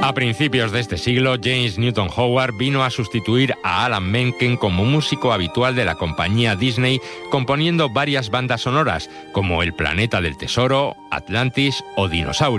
A principios de este siglo, James Newton Howard vino a sustituir a Alan Menken como músico habitual de la compañía Disney, componiendo varias bandas sonoras, como El planeta del tesoro, Atlantis o Dinosaurio.